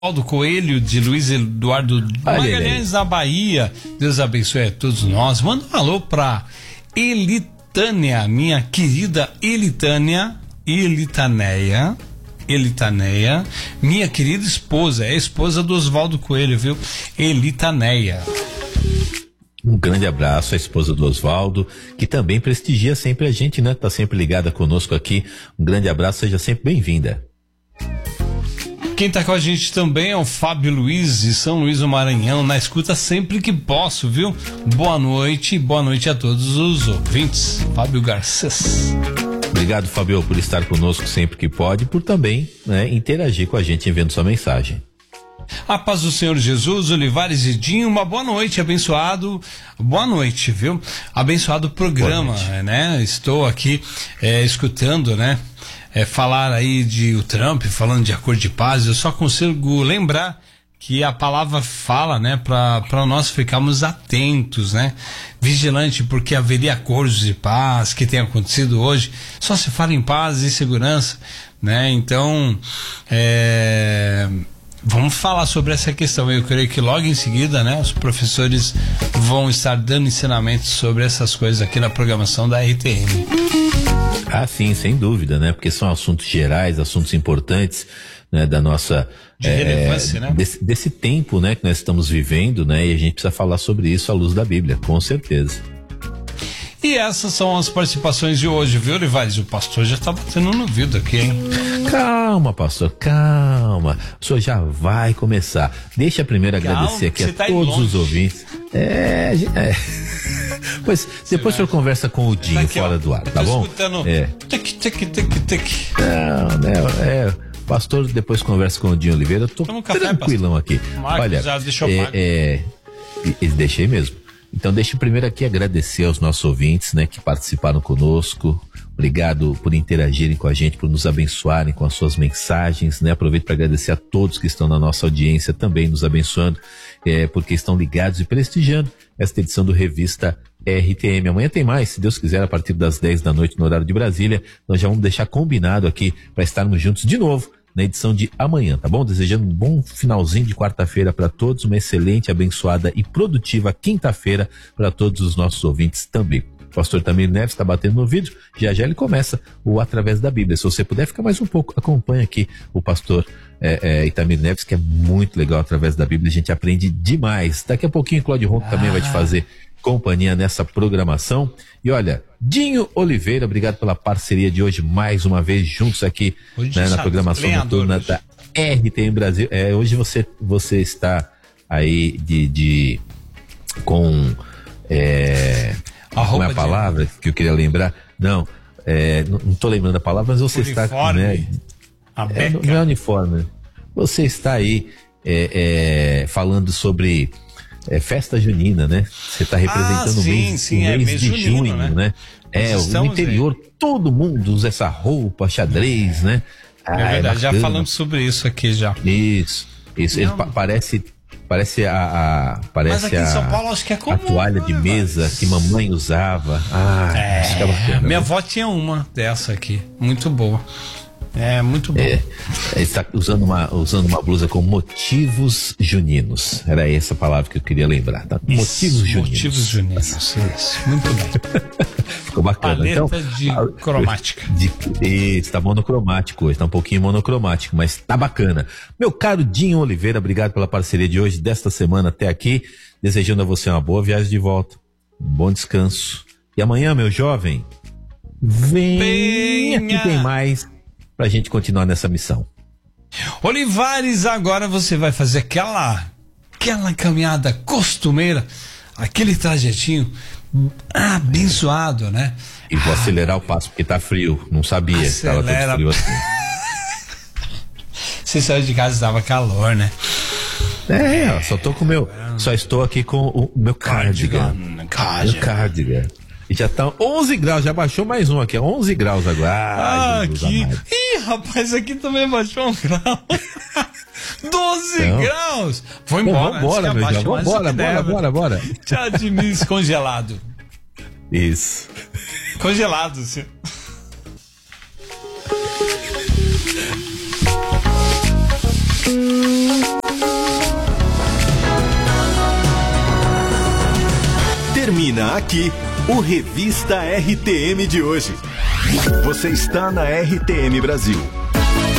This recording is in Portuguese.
Oswaldo Coelho, de Luiz Eduardo Magalhães, da Bahia. Deus abençoe a todos nós. Manda um alô pra Elitânia, minha querida Elitaneia, minha querida esposa, é a esposa do Oswaldo Coelho, viu? Elitaneia. Um grande abraço à esposa do Oswaldo, que também prestigia sempre a gente, né? Tá sempre ligada conosco aqui. Um grande abraço, seja sempre bem-vinda. Quem tá com a gente também é o Fábio Luiz, de São Luís do Maranhão, na escuta sempre que posso, viu? Boa noite a todos os ouvintes. Fábio Garcês. Obrigado, Fábio, por estar conosco sempre que pode, por também, né, interagir com a gente enviando sua mensagem. A paz do Senhor Jesus, Olivares e Dinho, uma boa noite, abençoado, boa noite, viu? Abençoado programa, né? Estou aqui escutando, né? Falar aí de o Trump, falando de acordo de paz, eu só consigo lembrar que a palavra fala, né, para nós ficarmos atentos, né, vigilante, porque haveria acordos de paz que tem acontecido hoje, só se fala em paz e segurança, né, então, vamos falar sobre essa questão. Eu creio que logo em seguida, né, os professores vão estar dando ensinamentos sobre essas coisas aqui na programação da RTM. Ah, sim, sem dúvida, né? Porque são assuntos gerais, assuntos importantes, né? Da nossa... De relevância, né? Desse tempo, né? Que nós estamos vivendo, né? E a gente precisa falar sobre isso à luz da Bíblia, com certeza. E essas são as participações de hoje, viu, Olivares? O pastor já tá batendo no vidro aqui, hein? Calma, pastor, calma. O senhor já vai começar. Deixa primeiro agradecer aqui a todos os ouvintes. Pois depois o senhor conversa com o Dinho aqui, fora do ar, tá bom? Escutando. Não, o pastor depois conversa com o Dinho Oliveira. Eu tô tranquilão aqui. Marcos, olha, já deixou deixei mesmo. Então deixa eu primeiro aqui agradecer aos nossos ouvintes, né, que participaram conosco. Obrigado por interagirem com a gente, por nos abençoarem com as suas mensagens, né? Aproveito para agradecer a todos que estão na nossa audiência também nos abençoando, porque estão ligados e prestigiando esta edição do Revista RTM. Amanhã tem mais, se Deus quiser, a partir das 10 da noite no horário de Brasília. Nós já vamos deixar combinado aqui para estarmos juntos de novo na edição de amanhã, tá bom? Desejando um bom finalzinho de quarta-feira para todos, uma excelente, abençoada e produtiva quinta-feira para todos os nossos ouvintes também. O pastor Itamir Neves está batendo no vídeo, já ele começa o Através da Bíblia. Se você puder ficar mais um pouco, acompanha aqui o pastor Itamir Neves, que é muito legal através da Bíblia, a gente aprende demais. Daqui a pouquinho Cláudio Ronco também vai te fazer companhia nessa programação. E olha, Dinho Oliveira, obrigado pela parceria de hoje, mais uma vez juntos aqui, né, na programação noturna da RTM Brasil. Hoje você está aí com como é a palavra que eu queria lembrar? Não tô lembrando a palavra, mas você uniforme, está, né? Não é uniforme. Você está aí falando sobre festa junina, né? Você está representando o mês de junho, né? No interior, todo mundo usa essa roupa, xadrez, né? É verdade, já falamos sobre isso aqui já. Isso. Parece mas aqui em São Paulo acho que é comum, a toalha de mesa que mamãe usava. Isso que é bacana. Minha avó tinha uma dessa aqui, muito boa. Muito bom. Está usando uma blusa com motivos juninos. Era essa palavra que eu queria lembrar. Tá? Motivos juninos. Isso. Muito bem. Ficou bacana. Paleta então, cromática. Está monocromático hoje, está um pouquinho monocromático, mas tá bacana. Meu caro Dinho Oliveira, obrigado pela parceria de hoje, desta semana até aqui. Desejando a você uma boa viagem de volta, um bom descanso. E amanhã, meu jovem, venha que tem mais pra gente continuar nessa missão. Olivares, agora você vai fazer aquela caminhada costumeira, aquele trajetinho abençoado, né? E vou acelerar o passo porque tá frio, não sabia que tava tão frio assim. Você saiu de casa e tava calor, né? Só estou aqui com o meu cardigan. E já tá 11 graus, já baixou mais um aqui, 11 graus agora. Aqui. Ih, rapaz, aqui também baixou 1 grau. 12 graus. Vou embora. Bora. Já de mim descongelado. Isso. Congelado, sim. Termina aqui o Revista RTM de hoje. Você está na RTM Brasil.